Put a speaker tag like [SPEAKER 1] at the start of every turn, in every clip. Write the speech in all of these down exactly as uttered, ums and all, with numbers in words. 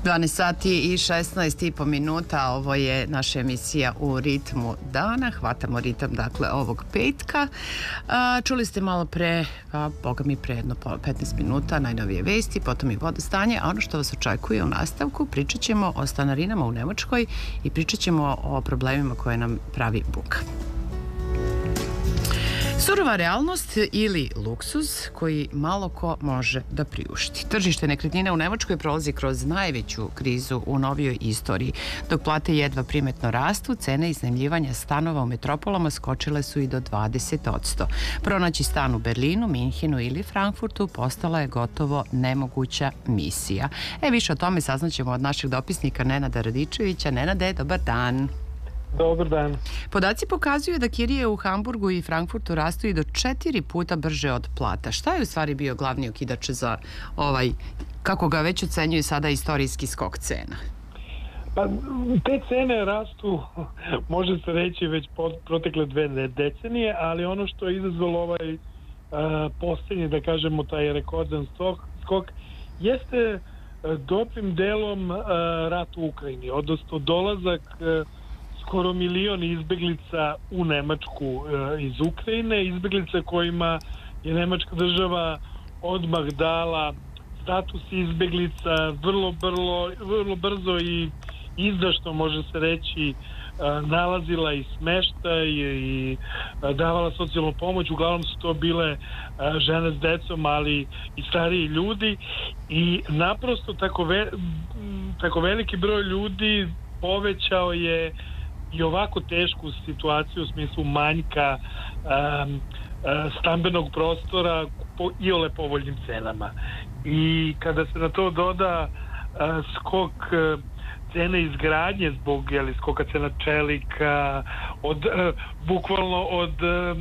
[SPEAKER 1] dvanaest sati i šesnaest i po minuta, ovo je naša emisija U ritmu dana, hvatamo ritam dakle ovog petka. A, čuli ste malo pre, pa boga mi pre jedno petnaest minuta, najnovije vesti, potom i vodostanje, a ono što vas očekuje u nastavku, pričat ćemo o stanarinama u Nemačkoj i pričat ćemo o problemima koje nam pravi buka. Surova realnost ili luksuz koji malo ko može da priušti. Tržište nekretnina u Nemačkoj prolazi kroz najveću krizu u novijoj istoriji. Dok plate jedva primetno rastu, cene iznajmljivanja stanova u metropolama skočile su i do dvadeset posto. Pronaći stan u Berlinu, Minhenu ili Frankfurtu postala je gotovo nemoguća misija. E, više o tome saznaćemo od našeg dopisnika Nenada Radičevića. Nenade, dobar dan.
[SPEAKER 2] Dobar dan.
[SPEAKER 1] Podaci pokazuju da kirije u Hamburgu i Frankfurtu rastu i do četiri puta brže od plata. Šta je u stvari bio glavni okidač za ovaj, kako ga već ocenjuju sada, istorijski skok cena?
[SPEAKER 2] Pa, te cene rastu, može se reći, već pod protekle dve decenije, ali ono što je izazvalo ovaj uh, posljednji, da kažemo, taj rekordan skok, skok jeste uh, dobrim delom uh, rat u Ukrajini, odnosno dolazak uh, skoro milion izbeglica u Nemačku e, iz Ukrajine, izbeglica kojima je nemačka država odmah dala status izbeglica, vrlo, vrlo, vrlo brzo i izdašno, može se reći, e, nalazila i smeštaj i, i e, davala socijalnu pomoć. Uglavnom su to bile e, žene s decom, ali i stariji ljudi, i naprosto tako, ve, tako veliki broj ljudi povećao je i ovako tešku situaciju u smislu manjka um, uh, stambenog prostora po iole povoljnim cenama. I kada se na to doda uh, skok uh, cene izgradnje zbog jeli, skoka cena čelika, od, uh, bukvalno od, uh,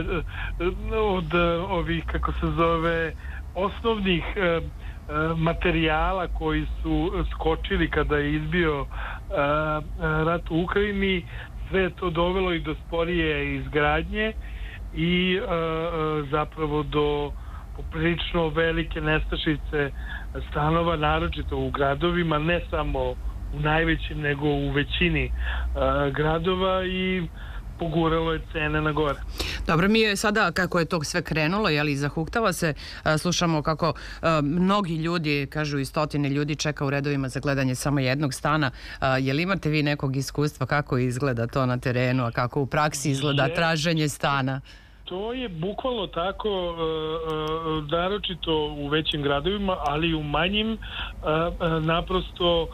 [SPEAKER 2] uh, od uh, ovih, kako se zove, osnovnih uh, materijala koji su skočili kada je izbio uh, rat u Ukrajini, sve je to dovelo i do sporije izgradnje i uh, zapravo do poprilično velike nestašice stanova, naročito u gradovima, ne samo u najvećim nego u većini uh, gradova, i poguralo je cene na gore.
[SPEAKER 1] Dobro, mi je sada, kako je to sve krenulo, jeli, zahuktava se, slušamo kako mnogi ljudi, kažu i stotine ljudi, čeka u redovima za gledanje samo jednog stana. Je li imate vi nekog iskustva kako izgleda to na terenu, a kako u praksi izgleda traženje stana?
[SPEAKER 2] To je bukvalno tako, naročito u većim gradovima, ali i u manjim, naprosto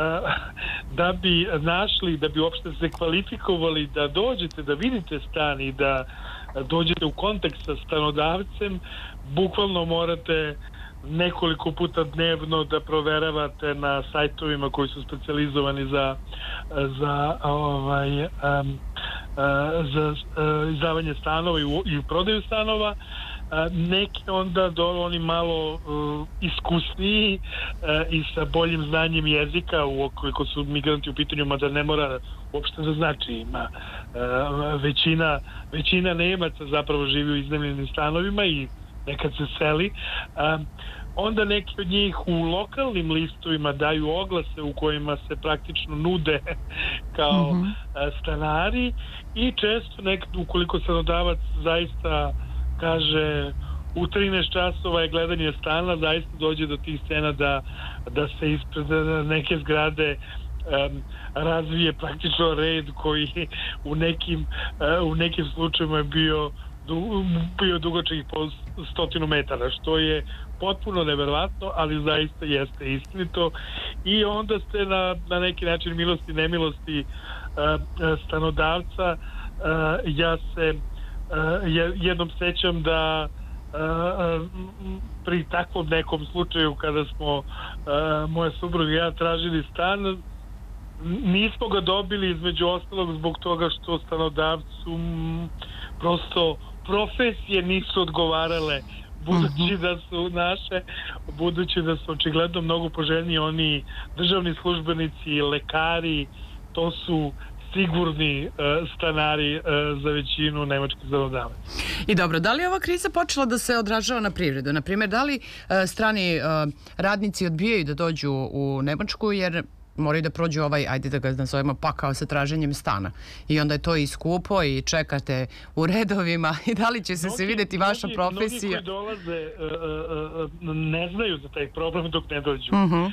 [SPEAKER 2] da bi našli, da bi uopšte se kvalifikovali da dođete, da vidite stan i da dođete u kontakt sa stanodavcem, bukvalno morate nekoliko puta dnevno da proveravate na sajtovima koji su specijalizovani za za ovaj um, za uh, izdavanje stanova i, i prodaju stanova. Neki onda do oni malo uh, iskusniji uh, i sa boljim znanjem jezika, ukoliko su migranti u pitanju, mada ne mora uopšte da znači, ima uh, većina, većina Nemaca zapravo živi u iznajmljenim stanovima i nekad se seli. Uh, onda neki od njih u lokalnim listovima daju oglase u kojima se praktično nude kao mm-hmm. stanari, i često nekad, ukoliko stanodavac zaista kaže u trinaest časova je gledanje stana, zaista dođe do tih scena da, da se ispred neke zgrade um, razvije praktično red koji u nekim, uh, u nekim slučajima je bio, du, bio dugačak po stotinu metara, što je potpuno neverovatno, ali zaista jeste istinito. I onda ste na, na neki način milosti i nemilosti uh, stanodavca. Uh, ja se Uh, jednom sećam da uh, pri takvom nekom slučaju, kada smo uh, moja supruga i ja tražili stan, nismo ga dobili između ostalog zbog toga što stanodavcu m, prosto profesije nisu odgovarale, budući da su naše, budući da su očigledno mnogo poželjniji oni državni službenici, lekari, to su sigurni stanari za većinu nemačkih zanodavaca.
[SPEAKER 1] I dobro, da li je ova kriza počela da se odražava na privredu? Naprimjer, da li strani radnici odbijaju da dođu u Nemačku jer moraju da prođu ovaj, ajde da ga nazovemo, pakao sa traženjem stana. I onda je to i skupo i čekate u redovima i da li će se se vidjeti vaša profesija?
[SPEAKER 2] Mnogi koji dolaze ne znaju za taj problem dok ne dođu.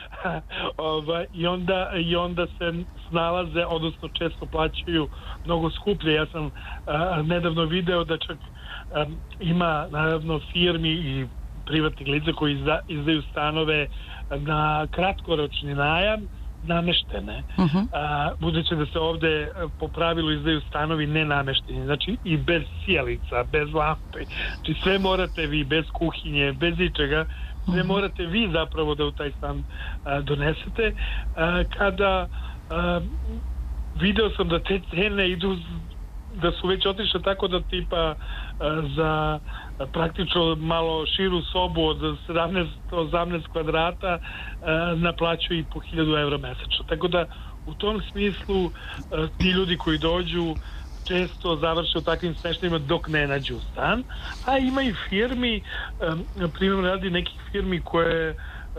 [SPEAKER 2] I onda se snalaze, odnosno često plaćaju mnogo skuplje. Ja sam nedavno video da čak ima naravno firmi i privatnih lica koji izdaju stanove na kratkoročni najam, nameštene. Uh-huh. A, budući da se ovde po pravilu izdaju stanovi nenamešteni, znači i bez sjelica, bez lampe, znači sve morate vi, bez kuhinje, bez ičega, sve uh-huh. morate vi zapravo da u taj stan a, donesete. A, kada a, video sam da te cene idu, da su već otišle tako da tipa a, za praktično malo širu sobu od sedamnaest osamnaest kvadrata naplaćuju i po hiljadu evra mesečno. Tako da u tom smislu ti ljudi koji dođu često završe u takvim smeštajima dok ne nađu stan, a ima i firmi, na primjer radi nekih firmi koje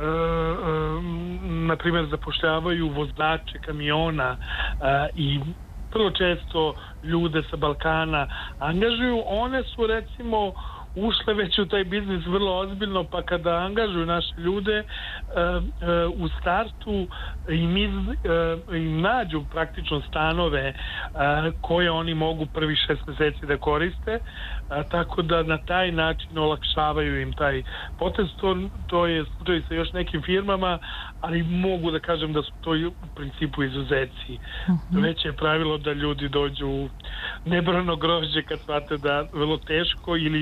[SPEAKER 2] na primjer zapošljavaju vozače kamiona i vrlo često ljude sa Balkana angažuju. One su recimo ušle već u taj biznis vrlo ozbiljno, pa kada angažuju naše ljude u startu im, iz, im nađu praktično stanove koje oni mogu prvi šest mjeseci da koriste, tako da na taj način olakšavaju im taj potez. To, to je slučaj sa još nekim firmama, ali mogu da kažem da su to u principu izuzeci. Uh-huh. Već je pravilo da ljudi dođu u nebrano grožđe kad shvate da vrlo teško ili